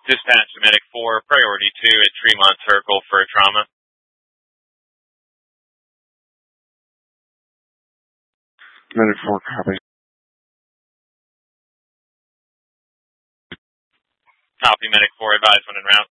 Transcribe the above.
Dispatch to Medic 4, Priority 2 at Tremont Circle for trauma. Medic 4, copy. Copy, Medic 4, advise when en route.